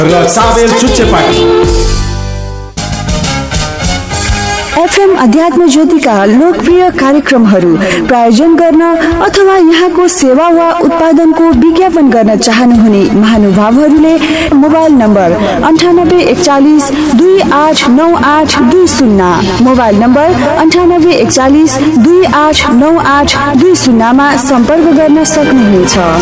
र साबेल चुच्चेपाटी। एफएम अध्यात्म ज्योतिका लोकप्रिय कार्यक्रमहरू प्रायोजन गर्न अथवा यहाँको सेवा वा उत्पादनको विज्ञापन गर्न चाहनुहुने महानुभावहरूले मोबाइल नम्बर 9841 289820, मोबाइल नम्बर 9841 289820 मा सम्पर्क गर्न सक्नुहुनेछ।